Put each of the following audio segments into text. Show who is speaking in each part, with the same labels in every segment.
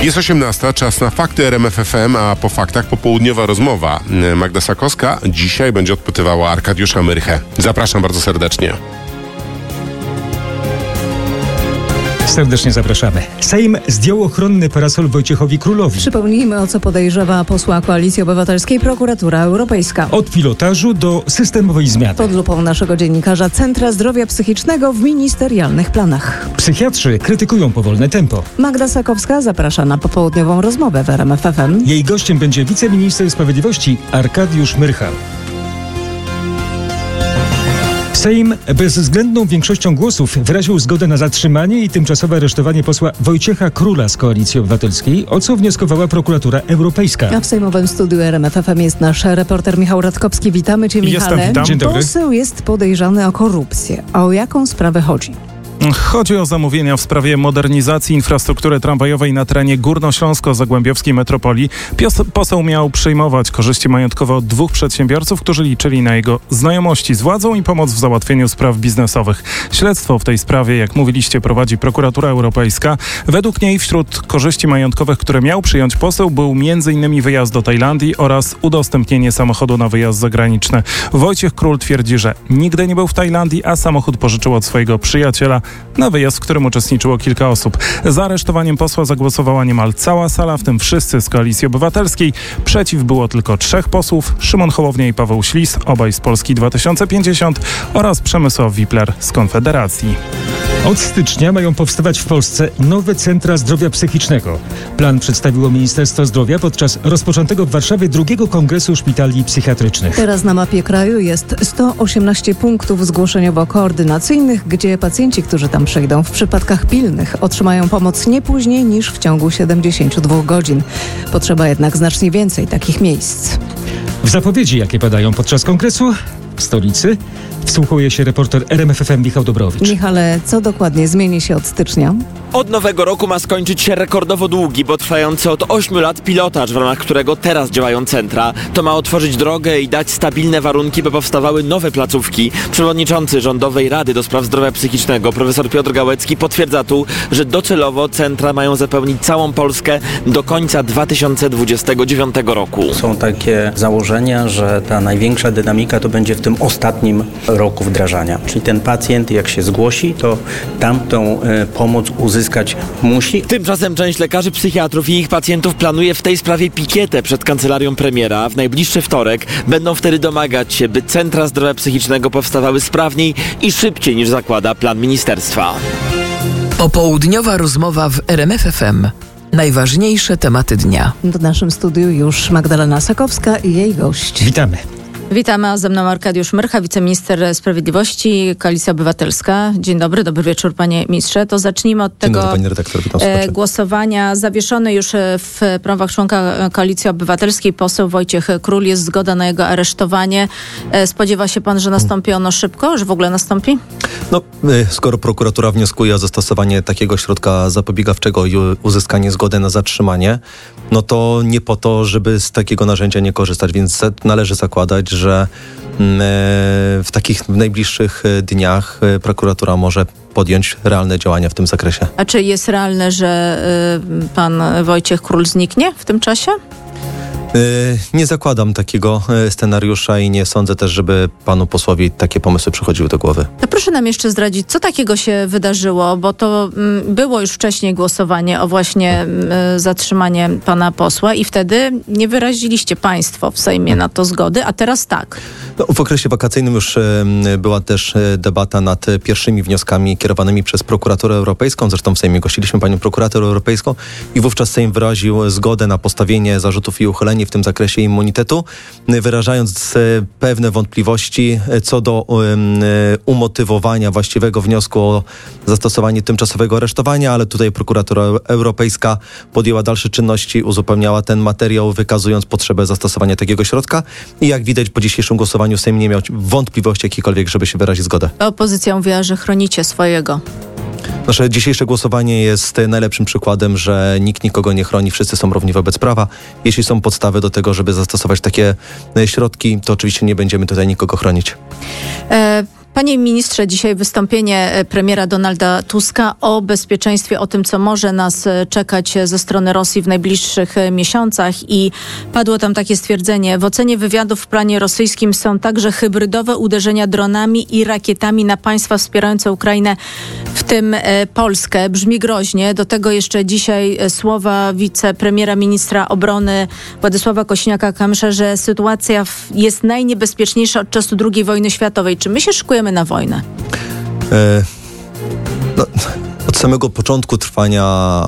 Speaker 1: Jest 18, czas na fakty RMF FM, a po faktach popołudniowa rozmowa. Magda Sakowska dzisiaj będzie odpytywała Arkadiusza Myrchę. Zapraszam bardzo serdecznie.
Speaker 2: Serdecznie zapraszamy. Sejm zdjął ochronny parasol Wojciechowi Królowi.
Speaker 3: Przypomnijmy, o co podejrzewa posła Koalicji Obywatelskiej prokuratura europejska.
Speaker 2: Od pilotażu do systemowej zmiany.
Speaker 3: Pod lupą naszego dziennikarza Centra Zdrowia Psychicznego w ministerialnych planach.
Speaker 2: Psychiatrzy krytykują powolne tempo.
Speaker 3: Magda Sakowska zaprasza na popołudniową rozmowę w RMF FM.
Speaker 2: Jej gościem będzie wiceminister sprawiedliwości Arkadiusz Myrcha. Sejm bezwzględną większością głosów wyraził zgodę na zatrzymanie i tymczasowe aresztowanie posła Wojciecha Króla z Koalicji Obywatelskiej, o co wnioskowała prokuratura europejska.
Speaker 3: A w sejmowym studiu RMF FM jest nasz reporter Michał Radkowski. Witamy Cię, Michale.
Speaker 2: Witam. Dzień dobry.
Speaker 3: Poseł jest podejrzany o korupcję. A o jaką sprawę chodzi?
Speaker 4: Chodzi o zamówienia w sprawie modernizacji infrastruktury tramwajowej na terenie górnośląsko-zagłębiowskiej metropolii. Poseł miał przyjmować korzyści majątkowe od dwóch przedsiębiorców, którzy liczyli na jego znajomości z władzą i pomoc w załatwieniu spraw biznesowych. Śledztwo w tej sprawie, jak mówiliście, prowadzi prokuratura europejska. Według niej wśród korzyści majątkowych, które miał przyjąć poseł, był m.in. wyjazd do Tajlandii oraz udostępnienie samochodu na wyjazd zagraniczny. Wojciech Król twierdzi, że nigdy nie był w Tajlandii, a samochód pożyczył od swojego przyjaciela na wyjazd, w którym uczestniczyło kilka osób. Za aresztowaniem posła zagłosowała niemal cała sala, w tym wszyscy z Koalicji Obywatelskiej. Przeciw było tylko 3 posłów: Szymon Hołownia i Paweł Ślis, obaj z Polski 2050, oraz Przemysław Wipler z Konfederacji.
Speaker 2: Od stycznia mają powstawać w Polsce nowe centra zdrowia psychicznego. Plan przedstawiło Ministerstwo Zdrowia podczas rozpoczętego w Warszawie 2. Kongresu Szpitali Psychiatrycznych.
Speaker 3: Teraz na mapie kraju jest 118 punktów zgłoszeniowo-koordynacyjnych, gdzie pacjenci, którzy tam przejdą w przypadkach pilnych, otrzymają pomoc nie później niż w ciągu 72 godzin. Potrzeba jednak znacznie więcej takich miejsc.
Speaker 2: W zapowiedzi, jakie padają podczas kongresu w stolicy, wsłuchuje się reporter RMF FM Michał Dobrowicz.
Speaker 3: Michale, co dokładnie zmieni się od stycznia?
Speaker 5: Od nowego roku ma skończyć się rekordowo długi, bo trwający od 8 lat pilotaż, w ramach którego teraz działają centra. To ma otworzyć drogę i dać stabilne warunki, by powstawały nowe placówki. Przewodniczący Rządowej Rady do Spraw Zdrowia Psychicznego profesor Piotr Gałecki potwierdza tu, że docelowo centra mają zapełnić całą Polskę do końca 2029 roku.
Speaker 6: Są takie założenia, że ta największa dynamika to będzie w tym ostatnim roku wdrażania. Czyli ten pacjent, jak się zgłosi, to tamtą pomoc uzyskać musi.
Speaker 5: Tymczasem część lekarzy psychiatrów i ich pacjentów planuje w tej sprawie pikietę przed kancelarią premiera. W najbliższy wtorek będą wtedy domagać się, by centra zdrowia psychicznego powstawały sprawniej i szybciej, niż zakłada plan ministerstwa.
Speaker 7: Popołudniowa rozmowa w RMF FM. Najważniejsze tematy dnia.
Speaker 3: W naszym studiu już Magdalena Sakowska i jej gość.
Speaker 2: Witamy.
Speaker 8: Witamy, a ze mną Arkadiusz Myrcha, wiceminister sprawiedliwości, Koalicja Obywatelska. Dzień dobry, dobry wieczór panie ministrze. To zacznijmy od tego
Speaker 6: Dobry, pani redaktor, witam
Speaker 8: głosowania. Zawieszony już w prawach członka Koalicji Obywatelskiej poseł Wojciech Król. Jest zgoda na jego aresztowanie. Spodziewa się pan, że nastąpi ono szybko, że w ogóle nastąpi?
Speaker 9: Skoro prokuratura wnioskuje o zastosowanie takiego środka zapobiegawczego i uzyskanie zgody na zatrzymanie, no to nie po to, żeby z takiego narzędzia nie korzystać, więc należy zakładać, że w takich najbliższych dniach prokuratura może podjąć realne działania w tym zakresie.
Speaker 8: A czy jest realne, że pan Wojciech Król zniknie w tym czasie?
Speaker 9: Nie zakładam takiego scenariusza i nie sądzę też, żeby panu posłowi takie pomysły przychodziły do głowy.
Speaker 8: To proszę nam jeszcze zdradzić, co takiego się wydarzyło, bo to było już wcześniej głosowanie o właśnie zatrzymanie pana posła i wtedy nie wyraziliście państwo w Sejmie na to zgody, a teraz tak.
Speaker 9: W okresie wakacyjnym już była też debata nad pierwszymi wnioskami kierowanymi przez prokuraturę europejską. Zresztą w Sejmie gościliśmy panią prokurator europejską i wówczas Sejm wyraził zgodę na postawienie zarzutów i uchylenie w tym zakresie immunitetu, wyrażając pewne wątpliwości co do umotywowania właściwego wniosku o zastosowanie tymczasowego aresztowania, ale tutaj prokuratura europejska podjęła dalsze czynności, uzupełniała ten materiał, wykazując potrzebę zastosowania takiego środka i jak widać po dzisiejszym głosowaniu Sejm nie miał wątpliwości jakichkolwiek, żeby się wyrazić zgodę.
Speaker 8: Opozycja mówiła, że chronicie swojego.
Speaker 9: Nasze dzisiejsze głosowanie jest najlepszym przykładem, że nikt nikogo nie chroni, wszyscy są równi wobec prawa. Jeśli są podstawy do tego, żeby zastosować takie środki, to oczywiście nie będziemy tutaj nikogo chronić.
Speaker 8: Panie ministrze, dzisiaj wystąpienie premiera Donalda Tuska o bezpieczeństwie, o tym, co może nas czekać ze strony Rosji w najbliższych miesiącach i padło tam takie stwierdzenie: w ocenie wywiadów w planie rosyjskim są także hybrydowe uderzenia dronami i rakietami na państwa wspierające Ukrainę, w tym Polskę. Brzmi groźnie. Do tego jeszcze dzisiaj słowa wicepremiera ministra obrony Władysława Kosiniaka-Kamysza, że sytuacja jest najniebezpieczniejsza od czasu II wojny światowej. Czy my się szykujemy na wojnę?
Speaker 9: Od samego początku trwania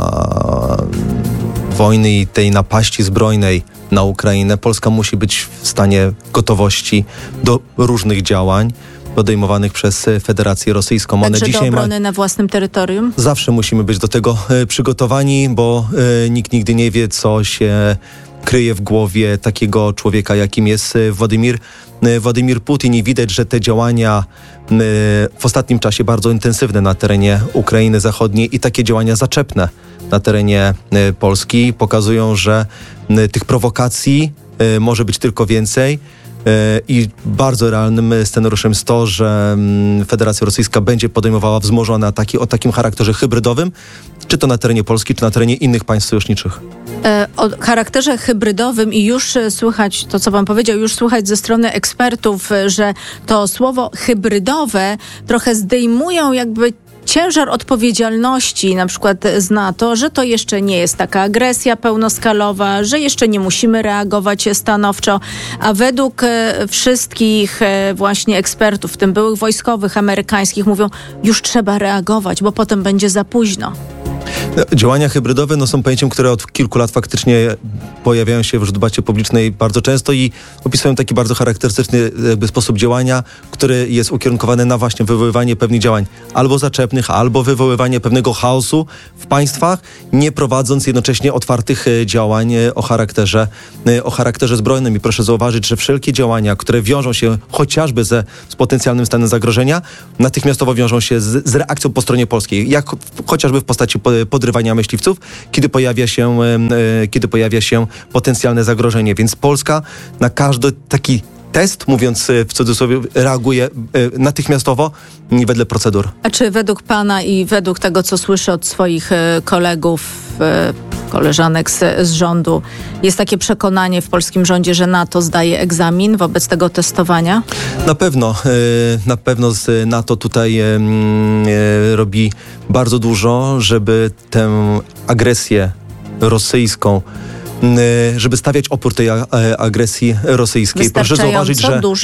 Speaker 9: wojny i tej napaści zbrojnej na Ukrainę Polska musi być w stanie gotowości do różnych działań podejmowanych przez Federację Rosyjską.
Speaker 8: Także do obrony na własnym terytorium? Zawsze
Speaker 9: musimy być do tego przygotowani, bo nikt nigdy nie wie, co się kryje w głowie takiego człowieka, jakim jest Władimir Putin, i widać, że te działania w ostatnim czasie bardzo intensywne na terenie Ukrainy Zachodniej i takie działania zaczepne na terenie Polski pokazują, że tych prowokacji może być tylko więcej. I bardzo realnym scenariuszem jest to, że Federacja Rosyjska będzie podejmowała wzmożone ataki o takim charakterze hybrydowym, czy to na terenie Polski, czy na terenie innych państw sojuszniczych.
Speaker 8: O charakterze hybrydowym i już słychać to, co pan powiedział, już słychać ze strony ekspertów, że to słowo hybrydowe trochę zdejmują jakby ciężar odpowiedzialności na przykład z NATO, że to jeszcze nie jest taka agresja pełnoskalowa, że jeszcze nie musimy reagować stanowczo, a według wszystkich właśnie ekspertów, w tym byłych wojskowych amerykańskich, mówią, już trzeba reagować, bo potem będzie za późno.
Speaker 9: Działania hybrydowe są pojęciem, które od kilku lat faktycznie pojawiają się w debacie publicznej bardzo często i opisują taki bardzo charakterystyczny sposób działania, który jest ukierunkowany na właśnie wywoływanie pewnych działań albo zaczepnych, albo wywoływanie pewnego chaosu w państwach, nie prowadząc jednocześnie otwartych działań o charakterze zbrojnym. I proszę zauważyć, że wszelkie działania, które wiążą się chociażby z potencjalnym stanem zagrożenia, natychmiastowo wiążą się z reakcją po stronie polskiej, jak chociażby w postaci podrywania myśliwców, kiedy pojawia się potencjalne zagrożenie. Więc Polska na każdy taki test, mówiąc w cudzysłowie, reaguje natychmiastowo wedle procedur.
Speaker 8: A czy według pana i według tego, co słyszę od swoich kolegów, koleżanek z rządu, jest takie przekonanie w polskim rządzie, że NATO zdaje egzamin wobec tego testowania?
Speaker 9: Na pewno z NATO tutaj robi bardzo dużo, żeby tę agresję rosyjską, żeby stawiać opór tej agresji rosyjskiej. Proszę zauważyć,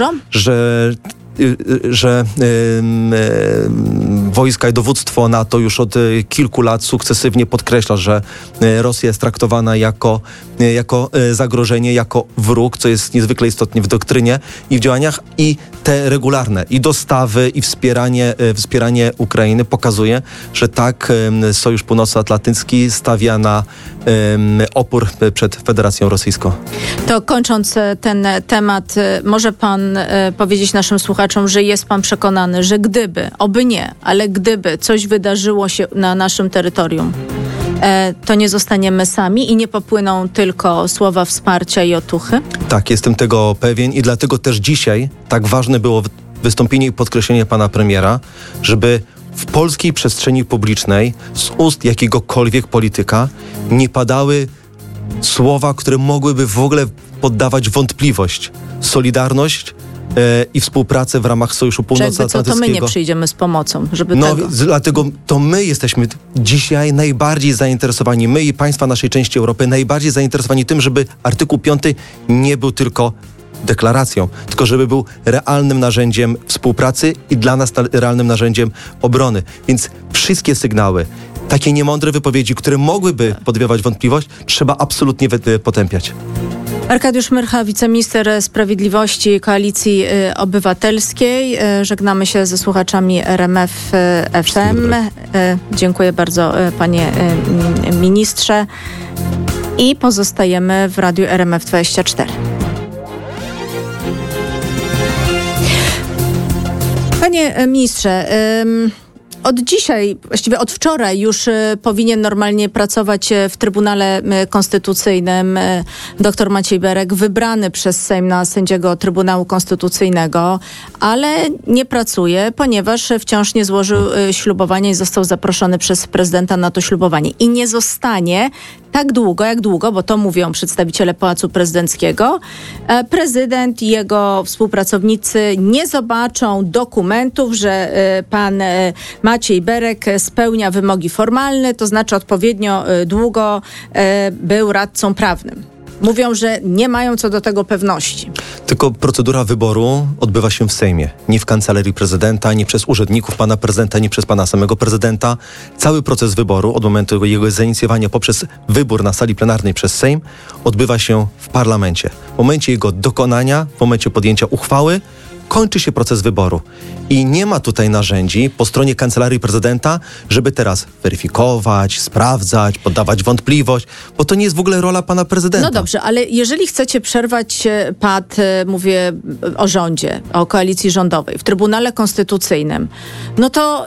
Speaker 9: że wojska i dowództwo NATO już od kilku lat sukcesywnie podkreśla, że Rosja jest traktowana jako zagrożenie, jako wróg, co jest niezwykle istotne w doktrynie i w działaniach, i te regularne i dostawy, i wspieranie Ukrainy pokazuje, że tak Sojusz Północnoatlantycki stawia na opór przed Federacją Rosyjską.
Speaker 8: To kończąc ten temat, może pan powiedzieć naszym słuchaczom, że jest pan przekonany, że gdyby, oby nie, ale gdyby coś wydarzyło się na naszym terytorium, to nie zostaniemy sami i nie popłyną tylko słowa wsparcia i otuchy?
Speaker 9: Tak, jestem tego pewien i dlatego też dzisiaj tak ważne było wystąpienie i podkreślenie pana premiera, żeby w polskiej przestrzeni publicznej z ust jakiegokolwiek polityka nie padały słowa, które mogłyby w ogóle poddawać wątpliwość solidarność i współpracę w ramach Sojuszu Północnoatlantyckiego.
Speaker 8: To my nie przyjdziemy z pomocą, żeby
Speaker 9: dlatego to my jesteśmy dzisiaj najbardziej zainteresowani, my i państwa naszej części Europy, najbardziej zainteresowani tym, żeby artykuł 5 nie był tylko deklaracją, tylko żeby był realnym narzędziem współpracy i dla nas realnym narzędziem obrony. Więc wszystkie sygnały, takie niemądre wypowiedzi, które mogłyby podwiewać wątpliwość, trzeba absolutnie potępiać.
Speaker 8: Arkadiusz Myrcha, wiceminister sprawiedliwości Koalicji Obywatelskiej. Żegnamy się ze słuchaczami RMF FM. Dziękuję bardzo, panie ministrze. I pozostajemy w radiu RMF 24. Panie ministrze, od dzisiaj, właściwie od wczoraj już powinien normalnie pracować w Trybunale Konstytucyjnym dr Maciej Berek, wybrany przez Sejm na sędziego Trybunału Konstytucyjnego, ale nie pracuje, ponieważ wciąż nie złożył ślubowania i został zaproszony przez prezydenta na to ślubowanie. I nie zostanie tak długo, jak długo, bo to mówią przedstawiciele Pałacu Prezydenckiego, prezydent i jego współpracownicy nie zobaczą dokumentów, że pan Maciej Berek spełnia wymogi formalne, to znaczy odpowiednio długo był radcą prawnym. Mówią, że nie mają co do tego pewności.
Speaker 9: Tylko procedura wyboru odbywa się w Sejmie. Nie w kancelarii prezydenta, nie przez urzędników pana prezydenta, nie przez pana samego prezydenta. Cały proces wyboru od momentu jego zainicjowania poprzez wybór na sali plenarnej przez Sejm odbywa się w parlamencie. W momencie jego dokonania, w momencie podjęcia uchwały kończy się proces wyboru. I nie ma tutaj narzędzi po stronie kancelarii prezydenta, żeby teraz weryfikować, sprawdzać, poddawać wątpliwość, bo to nie jest w ogóle rola pana prezydenta.
Speaker 8: No dobrze, ale jeżeli chcecie przerwać pad, mówię o rządzie, o koalicji rządowej, w Trybunale Konstytucyjnym, no to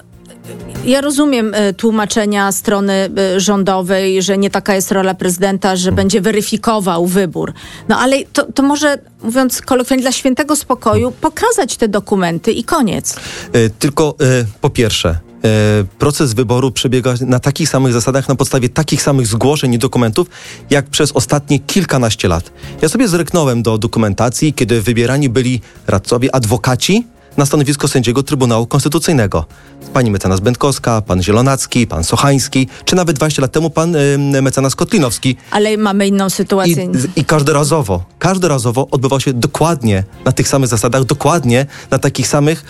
Speaker 8: ja rozumiem tłumaczenia strony rządowej, że nie taka jest rola prezydenta, że będzie weryfikował wybór. No ale to może, mówiąc kolokwialnie, dla świętego spokoju pokazać te dokumenty i koniec.
Speaker 9: Tylko po pierwsze, proces wyboru przebiega na takich samych zasadach, na podstawie takich samych zgłoszeń i dokumentów, jak przez ostatnie kilkanaście lat. Ja sobie zerknąłem do dokumentacji, kiedy wybierani byli radcowie, adwokaci na stanowisko sędziego Trybunału Konstytucyjnego. Pani mecenas Będkowska, pan Zielonacki, pan Sochański, czy nawet 20 lat temu pan mecenas Kotlinowski.
Speaker 8: Ale mamy inną sytuację.
Speaker 9: I każdorazowo odbywał się dokładnie na tych samych zasadach, dokładnie na takich samych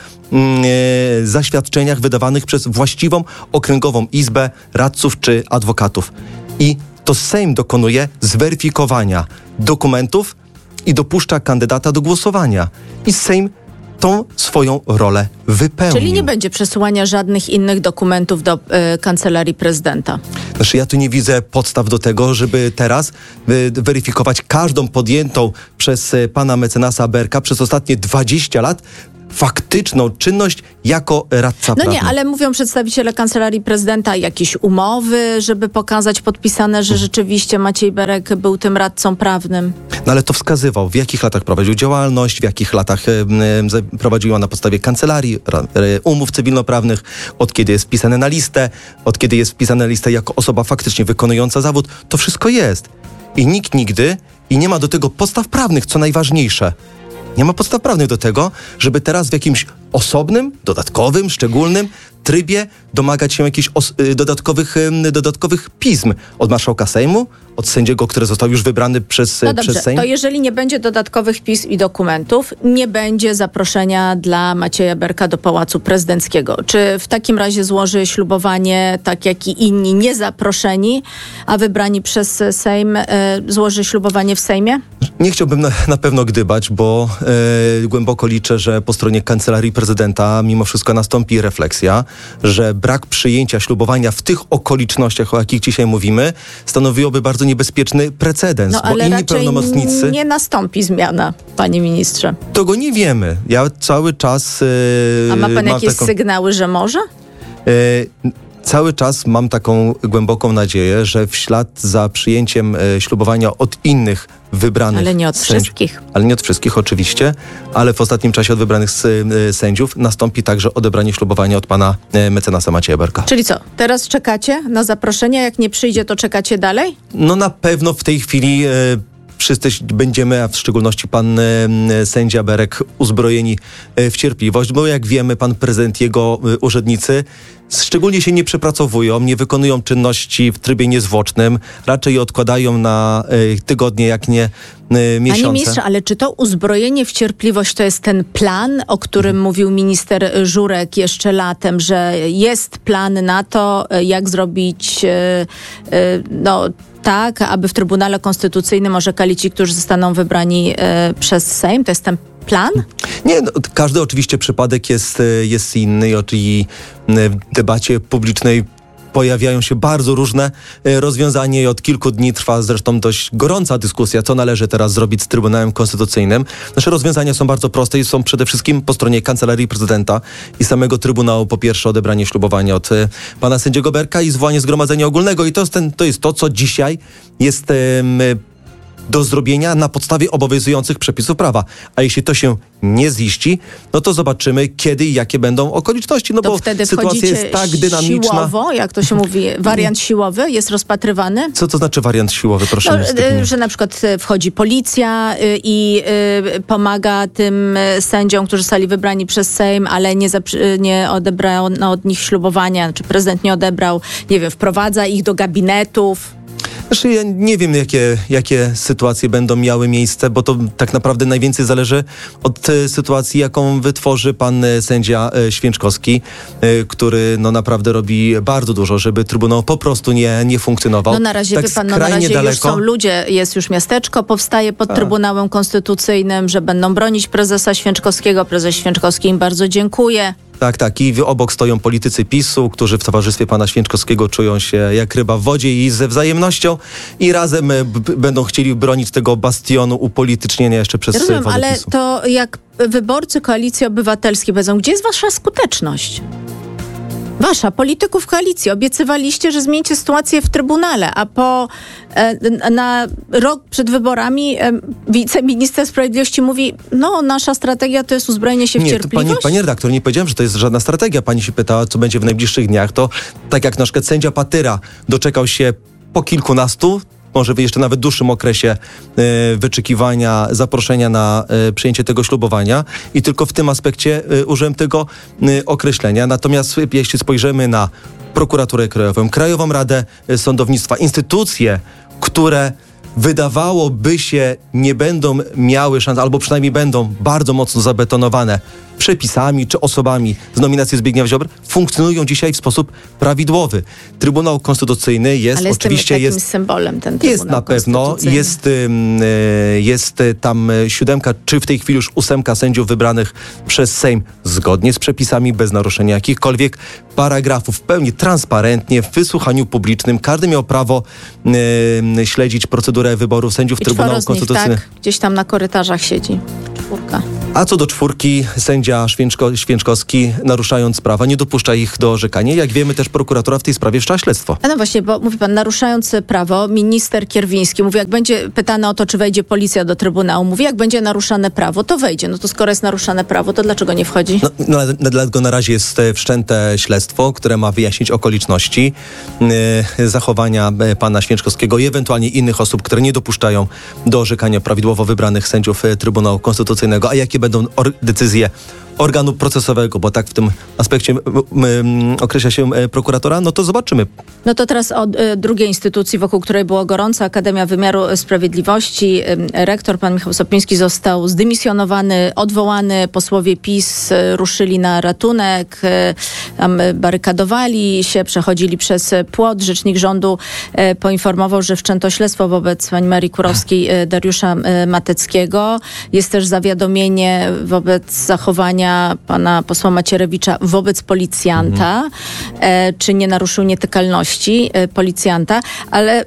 Speaker 9: zaświadczeniach wydawanych przez właściwą okręgową izbę radców czy adwokatów. I to Sejm dokonuje zweryfikowania dokumentów i dopuszcza kandydata do głosowania. I Sejm tą swoją rolę wypełnił.
Speaker 8: Czyli nie będzie przesyłania żadnych innych dokumentów do kancelarii prezydenta.
Speaker 9: Znaczy ja tu nie widzę podstaw do tego, żeby teraz weryfikować każdą podjętą przez pana mecenasa Berka przez ostatnie 20 lat faktyczną czynność jako radca prawny.
Speaker 8: No nie, ale mówią przedstawiciele Kancelarii Prezydenta jakieś umowy, żeby pokazać podpisane, że rzeczywiście Maciej Berek był tym radcą prawnym.
Speaker 9: No ale to wskazywał, w jakich latach prowadził działalność, w jakich latach prowadził ją na podstawie kancelarii, umów cywilnoprawnych, od kiedy jest wpisany na listę, od kiedy jest wpisany na listę jako osoba faktycznie wykonująca zawód. To wszystko jest. I nikt nigdy i nie ma do tego podstaw prawnych, co najważniejsze. Nie ma podstaw prawnych do tego, żeby teraz w jakimś osobnym, dodatkowym, szczególnym trybie domagać się jakichś dodatkowych pism od marszałka Sejmu, od sędziego, który został już wybrany przez Sejm.
Speaker 8: To jeżeli nie będzie dodatkowych pism i dokumentów, nie będzie zaproszenia dla Macieja Berka do Pałacu Prezydenckiego. Czy w takim razie złoży ślubowanie, tak jak i inni niezaproszeni, a wybrani przez Sejm, złoży ślubowanie w Sejmie?
Speaker 9: Nie chciałbym na pewno gdybać, bo głęboko liczę, że po stronie Kancelarii Prezydenta mimo wszystko nastąpi refleksja, że brak przyjęcia ślubowania w tych okolicznościach, o jakich dzisiaj mówimy, stanowiłoby bardzo niebezpieczny precedens,
Speaker 8: no, ale
Speaker 9: bo inni pełnomocnicy...
Speaker 8: nie nastąpi zmiana, panie ministrze.
Speaker 9: Tego nie wiemy. Ja cały czas...
Speaker 8: A ma pan jakieś sygnały, że może?
Speaker 9: Cały czas mam taką głęboką nadzieję, że w ślad za przyjęciem ślubowania od innych wybranych
Speaker 8: ale nie od wszystkich.
Speaker 9: Ale nie od wszystkich oczywiście, ale w ostatnim czasie od wybranych sędziów nastąpi także odebranie ślubowania od pana mecenasa Macieja Berka.
Speaker 8: Czyli co, teraz czekacie na zaproszenie? Jak nie przyjdzie, to czekacie dalej?
Speaker 9: No na pewno w tej chwili... Wszyscy będziemy, a w szczególności pan sędzia Berek, uzbrojeni w cierpliwość, bo jak wiemy, pan prezydent, jego urzędnicy szczególnie się nie przepracowują, nie wykonują czynności w trybie niezwłocznym, raczej odkładają na tygodnie, jak nie miesiące.
Speaker 8: Panie ministrze, ale czy to uzbrojenie w cierpliwość to jest ten plan, o którym mówił minister Żurek jeszcze latem, że jest plan na to, jak zrobić tak, aby w Trybunale Konstytucyjnym orzekali ci, którzy zostaną wybrani przez Sejm? To jest ten plan?
Speaker 9: Nie, każdy oczywiście przypadek jest inny i w debacie publicznej pojawiają się bardzo różne rozwiązania i od kilku dni trwa zresztą dość gorąca dyskusja, co należy teraz zrobić z Trybunałem Konstytucyjnym. Nasze rozwiązania są bardzo proste i są przede wszystkim po stronie Kancelarii Prezydenta i samego Trybunału. Po pierwsze odebranie ślubowania od pana sędziego Berka i zwołanie zgromadzenia ogólnego. I to jest to, co dzisiaj jest do zrobienia na podstawie obowiązujących przepisów prawa. A jeśli to się nie ziści, no to zobaczymy, kiedy i jakie będą okoliczności. No
Speaker 8: to
Speaker 9: bo
Speaker 8: wtedy
Speaker 9: sytuacja jest tak dynamiczna.
Speaker 8: Siłowo, jak to się mówi, wariant siłowy jest rozpatrywany?
Speaker 9: Co to znaczy wariant siłowy? Proszę
Speaker 8: że na przykład wchodzi policja i pomaga tym sędziom, którzy zostali wybrani przez Sejm, ale nie odebrał od nich ślubowania, czy prezydent nie odebrał, nie wiem, wprowadza ich do gabinetów.
Speaker 9: Znaczy, ja nie wiem, jakie sytuacje będą miały miejsce, bo to tak naprawdę najwięcej zależy od sytuacji, jaką wytworzy pan sędzia Święczkowski, który no naprawdę robi bardzo dużo, żeby Trybunał po prostu nie funkcjonował.
Speaker 8: No na razie,
Speaker 9: tak
Speaker 8: wie pan, na razie daleko. Już są ludzie, jest już miasteczko, powstaje pod Trybunałem Konstytucyjnym, że będą bronić prezesa Święczkowskiego. Prezes Święczkowski im bardzo dziękuję.
Speaker 9: Tak. I obok stoją politycy PiS-u, którzy w towarzystwie pana Święczkowskiego czują się jak ryba w wodzie i ze wzajemnością i razem będą chcieli bronić tego bastionu upolitycznienia jeszcze przez
Speaker 8: Rozumiem,
Speaker 9: władze
Speaker 8: ale
Speaker 9: PiS-u.
Speaker 8: to jak wyborcy Koalicji Obywatelskiej powiedzą, gdzie jest wasza skuteczność? Wasza, polityków koalicji. Obiecywaliście, że zmienicie sytuację w Trybunale, a na rok przed wyborami wiceminister sprawiedliwości mówi, no nasza strategia to jest uzbrojenie się w cierpliwość.
Speaker 9: Pani redaktor, nie powiedziałem, że to jest żadna strategia. Pani się pytała, co będzie w najbliższych dniach. To tak jak na przykład sędzia Patyra doczekał się po kilkunastu, może jeszcze nawet dłuższym okresie wyczekiwania, zaproszenia na przyjęcie tego ślubowania i tylko w tym aspekcie użyłem tego określenia. Natomiast jeśli spojrzymy na Prokuraturę Krajową, Krajową Radę Sądownictwa, instytucje, które wydawałoby się nie będą miały szans, albo przynajmniej będą bardzo mocno zabetonowane przepisami czy osobami z nominacji Zbigniewa Ziobry, funkcjonują dzisiaj w sposób prawidłowy. Trybunał Konstytucyjny jest
Speaker 8: ale
Speaker 9: oczywiście...
Speaker 8: Ale jest takim symbolem ten Trybunał
Speaker 9: Jest na pewno, jest tam 7, czy w tej chwili już 8 sędziów wybranych przez Sejm zgodnie z przepisami, bez naruszenia jakichkolwiek paragrafów, w pełni transparentnie, w wysłuchaniu publicznym. Każdy miał prawo śledzić procedurę wyboru sędziów Trybunału Konstytucyjnego.
Speaker 8: Tak, gdzieś tam na korytarzach siedzi 4.
Speaker 9: A co do 4, sędzia Święczkowski, naruszając prawa, nie dopuszcza ich do orzekania. Jak wiemy, też prokuratura w tej sprawie wszczęła śledztwo.
Speaker 8: No właśnie, bo mówi pan, naruszając prawo, minister Kierwiński mówi, jak będzie pytane o to, czy wejdzie policja do Trybunału, mówi, jak będzie naruszane prawo, to wejdzie. No to skoro jest naruszane prawo, to dlaczego nie wchodzi?
Speaker 9: Dlatego na razie jest wszczęte śledztwo, które ma wyjaśnić okoliczności zachowania pana Święczkowskiego i ewentualnie innych osób, które nie dopuszczają do orzekania prawidłowo wybranych sędziów Trybunału Konstytucyjnego. A jakie będą decyzje organu procesowego, bo tak w tym aspekcie określa się prokuratora, no to zobaczymy.
Speaker 8: No to teraz o drugiej instytucji, wokół której było gorąco, Akademia Wymiaru Sprawiedliwości. Rektor, pan Michał Sopiński, został zdymisjonowany, odwołany. Posłowie PiS ruszyli na ratunek, tam barykadowali się, przechodzili przez płot. Rzecznik rządu poinformował, że wszczęto śledztwo wobec pani Marii Kurowskiej, Dariusza Mateckiego. Jest też zawiadomienie wobec zachowania pana posła Macierewicza wobec policjanta, czy nie naruszył nietykalności policjanta, ale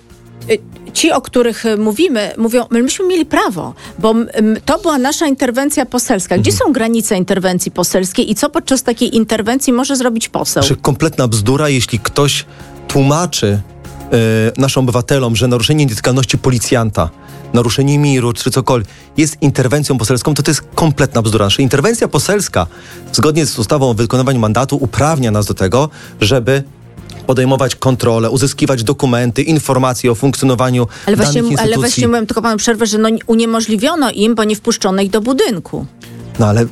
Speaker 8: ci, o których mówimy, mówią, myśmy mieli prawo, bo to była nasza interwencja poselska. Gdzie są granice interwencji poselskiej i co podczas takiej interwencji może zrobić poseł?
Speaker 9: Kompletna bzdura, jeśli ktoś tłumaczy naszym obywatelom, że naruszenie nietykalności policjanta, naruszenie miru czy cokolwiek jest interwencją poselską, to jest kompletna bzdura. Nasza interwencja poselska, zgodnie z ustawą o wykonywaniu mandatu, uprawnia nas do tego, żeby podejmować kontrolę, uzyskiwać dokumenty, informacje o funkcjonowaniu danych instytucji.
Speaker 8: Ale właśnie mówiłem tylko panu przerwę, że uniemożliwiono im, bo nie wpuszczono ich do budynku.
Speaker 9: No ale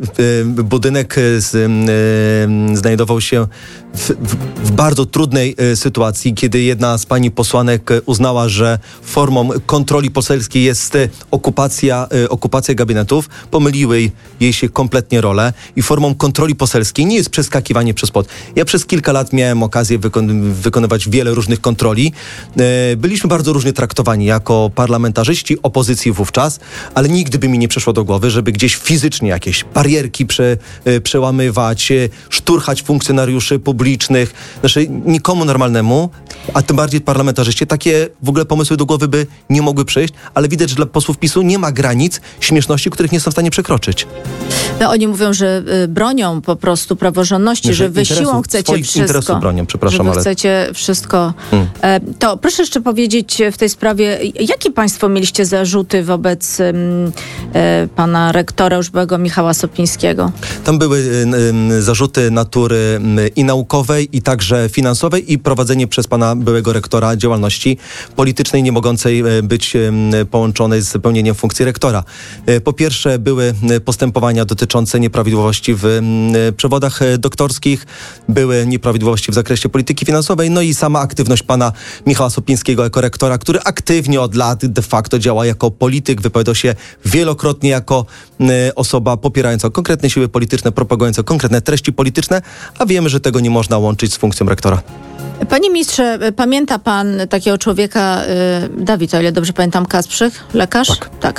Speaker 9: budynek znajdował się w bardzo trudnej sytuacji, kiedy jedna z pani posłanek uznała, że formą kontroli poselskiej jest okupacja gabinetów. Pomyliły jej się kompletnie role i formą kontroli poselskiej nie jest przeskakiwanie przez płot. Ja przez kilka lat miałem okazję wykonywać wiele różnych kontroli. Byliśmy bardzo różnie traktowani jako parlamentarzyści opozycji wówczas, ale nigdy by mi nie przeszło do głowy, żeby gdzieś fizycznie jakieś barierki przełamywać, szturchać funkcjonariuszy publicznych, publicznych. Znaczy nikomu normalnemu, a tym bardziej parlamentarzyście, takie w ogóle pomysły do głowy by nie mogły przyjść, ale widać, że dla posłów PiS-u nie ma granic śmieszności, których nie są w stanie przekroczyć.
Speaker 8: No, oni mówią, że bronią po prostu praworządności, że wy siłą chcecie wszystko.
Speaker 9: Bronią, przepraszam,
Speaker 8: że wy chcecie wszystko. To proszę jeszcze powiedzieć w tej sprawie, jakie państwo mieliście zarzuty wobec pana rektora już byłego Michała Sopińskiego?
Speaker 9: Tam były zarzuty natury i naukowej, i także finansowej, i prowadzenie przez pana byłego rektora działalności politycznej nie mogącej być połączonej z pełnieniem funkcji rektora. Po pierwsze, były postępowania dotyczące nieprawidłowości w przewodach doktorskich, były nieprawidłowości w zakresie polityki finansowej, no i sama aktywność pana Michała Sopińskiego jako rektora, który aktywnie od lat de facto działa jako polityk, wypowiadał się wielokrotnie jako osoba popierająca konkretne siły polityczne, propagująca konkretne treści polityczne, a wiemy, że tego nie można łączyć z funkcją rektora.
Speaker 8: Panie ministrze, pamięta pan takiego człowieka, Dawid, o ile dobrze pamiętam, Kasprzyk, lekarz? Tak.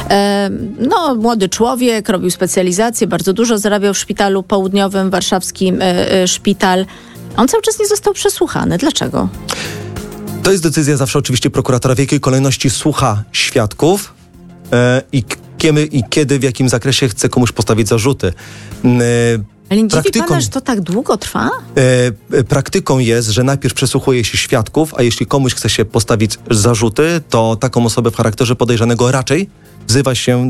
Speaker 8: No, młody człowiek, robił specjalizację, bardzo dużo zarabiał w szpitalu południowym, warszawskim szpital. On cały czas nie został przesłuchany. Dlaczego?
Speaker 9: To jest decyzja zawsze oczywiście prokuratora, w jakiej kolejności słucha świadków i kiedy, w jakim zakresie chce komuś postawić zarzuty.
Speaker 8: Ale nie dziwi pana, że to tak długo trwa?
Speaker 9: Praktyką jest, że najpierw przesłuchuje się świadków, a jeśli komuś chce się postawić zarzuty, to taką osobę w charakterze podejrzanego raczej wzywa się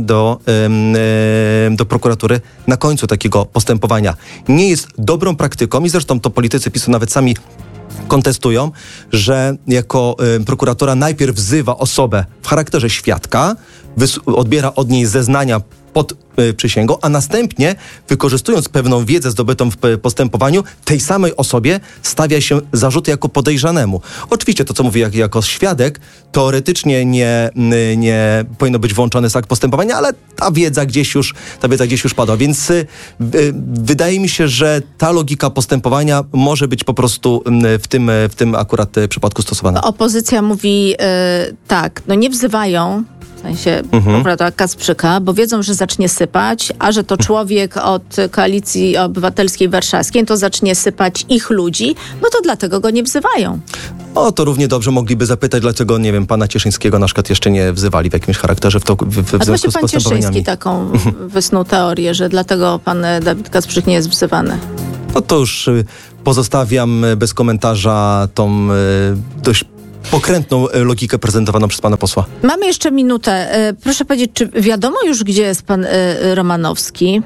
Speaker 9: do prokuratury na końcu takiego postępowania. Nie jest dobrą praktyką i zresztą to politycy PiS-u nawet sami kontestują, że jako prokuratura najpierw wzywa osobę w charakterze świadka, odbiera od niej zeznania pod przysięgą, a następnie, wykorzystując pewną wiedzę zdobytą w postępowaniu, tej samej osobie stawia się zarzuty jako podejrzanemu. Oczywiście to, co mówię jako świadek, teoretycznie nie powinno być włączony z akt postępowania, ale ta wiedza gdzieś już padła. Więc wydaje mi się, że ta logika postępowania może być po prostu w tym akurat przypadku stosowana.
Speaker 8: Opozycja mówi tak, no nie wzywają w sensie prokuratora Kasprzyka, bo wiedzą, że zacznie sypać, a że to człowiek od Koalicji Obywatelskiej Warszawskiej, to zacznie sypać ich ludzi, no to dlatego go nie wzywają.
Speaker 9: O, to równie dobrze mogliby zapytać, dlaczego, nie wiem, pana Cieszyńskiego na przykład jeszcze nie wzywali w jakimś charakterze w związku z
Speaker 8: pan
Speaker 9: postępowaniami.
Speaker 8: Cieszyński taką wysnuł teorię, że dlatego pan Dawid Kasprzyk nie jest wzywany.
Speaker 9: No to już pozostawiam bez komentarza tą dość pokrętną logikę prezentowaną przez pana posła.
Speaker 8: Mamy jeszcze minutę. Proszę powiedzieć, czy wiadomo już, gdzie jest pan Romanowski?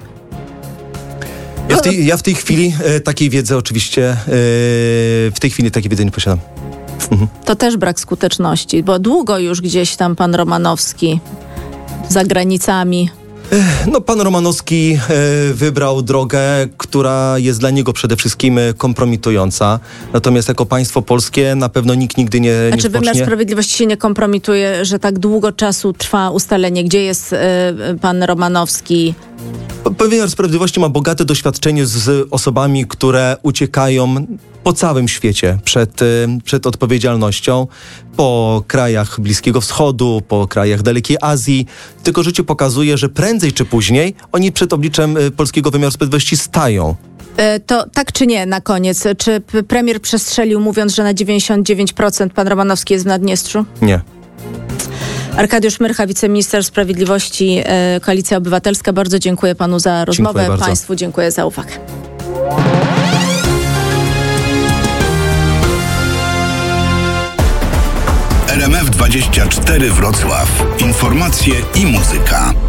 Speaker 9: Ja w tej chwili takiej wiedzy oczywiście nie posiadam.
Speaker 8: To też brak skuteczności, bo długo już gdzieś tam pan Romanowski za granicami.
Speaker 9: No, pan Romanowski wybrał drogę, która jest dla niego przede wszystkim kompromitująca. Natomiast jako państwo polskie na pewno nikt nigdy nie
Speaker 8: A czy wymiar sprawiedliwości się nie kompromituje, że tak długo czasu trwa ustalenie, gdzie jest pan Romanowski?
Speaker 9: Wymiar sprawiedliwości ma bogate doświadczenie z osobami, które uciekają po całym świecie przed odpowiedzialnością, po krajach Bliskiego Wschodu, po krajach Dalekiej Azji. Tylko życie pokazuje, że prędzej czy później oni przed obliczem polskiego wymiaru sprawiedliwości stają.
Speaker 8: To tak czy nie na koniec? Czy premier przestrzelił, mówiąc, że na 99% pan Romanowski jest w Naddniestrzu?
Speaker 9: Nie.
Speaker 8: Arkadiusz Myrcha, wiceminister sprawiedliwości, Koalicja Obywatelska. Bardzo dziękuję panu za rozmowę.
Speaker 9: Dziękuję
Speaker 8: Państwu dziękuję za uwagę.
Speaker 10: RMF24 Wrocław. Informacje i muzyka.